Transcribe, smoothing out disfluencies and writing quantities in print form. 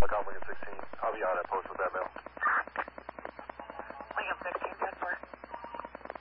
Macomb Lincoln 16. I'll be out at post with that mail.